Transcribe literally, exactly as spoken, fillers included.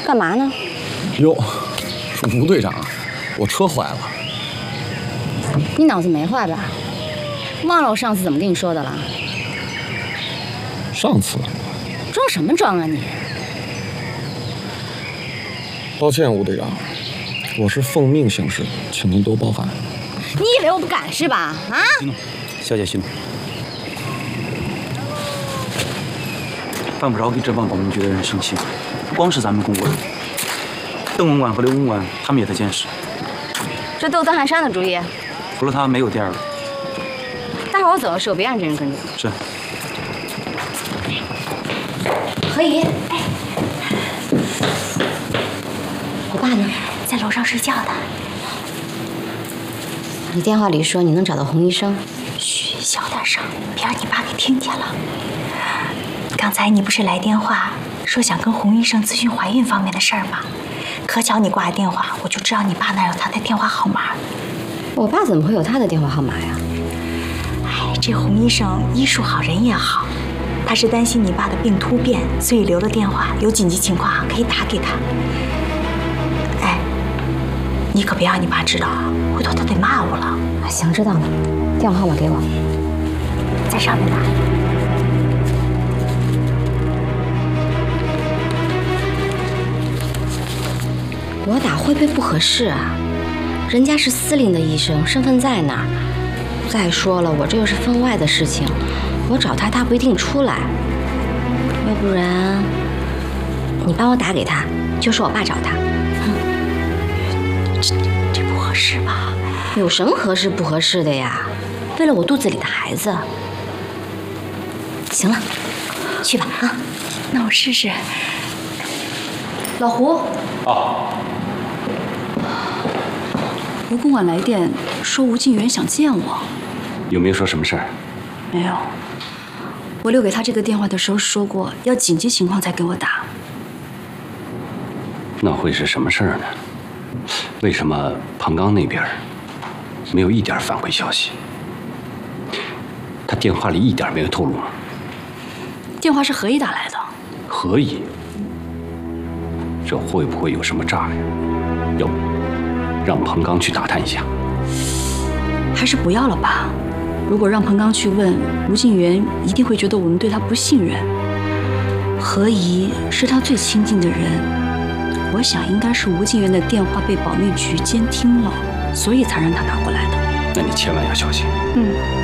干嘛呢？ 哟，是吴队长，我车坏了。 你脑子没坏吧？忘了我上次怎么跟你说的了？ 上次？ 装什么装啊你？ 抱歉，吴队长，我是奉命行事，请您多包涵。 你以为我不敢是吧？啊！ 息怒，小姐息怒。犯不着给这帮保民局的人生气，不光是咱们公务人，邓文管和刘文管他们也在监视。 这都邓汉山的主意。 除了他，没有第二个。 待会儿我走的时候，别让这人跟着。 是。 何怡，哎，我爸呢？ 在楼上睡觉呢。 你电话里说你能找到洪医生。 嘘，小点声，别让你爸给听见了。刚才你不是来电话说想跟洪医生咨询怀孕方面的事儿吗？可巧你挂了电话，我就知道你爸那有他的电话号码。 我爸怎么会有他的电话号码呀？ 哎，这洪医生医术好，人也好，他是担心你爸的病突变，所以留了电话，有紧急情况可以打给他。哎，你可别让你爸知道啊，回头他得骂我了。 行，知道了。电话号码给我， 在上面呢。 我打会不会不合适啊？人家是司令的医生，身份在那儿。再说了，我这又是分外的事情，我找他，他不一定出来。要不然，你帮我打给他，就说我爸找他。 这这不合适吧？ 有什么合适不合适的呀？为了我肚子里的孩子。行了，去吧啊。 那我试试。 老胡。 啊。 吴公馆来电说吴静元想见我， 有没有说什么事儿？ 没有。我留给他这个电话的时候说过，要紧急情况才给我打。 那会是什么事儿呢？为什么庞刚那边没有一点反馈消息？他电话里一点没有透露吗？ 电话是何以打来的。 何以？这会不会有什么诈呀？要不让庞刚去打探一下？ 还是不要了吧。如果让庞刚去问，吴静元一定会觉得我们对他不信任。何怡是他最亲近的人，我想应该是吴静元的电话被保密局监听了，所以才让他打过来的。 那你千万要小心。 嗯。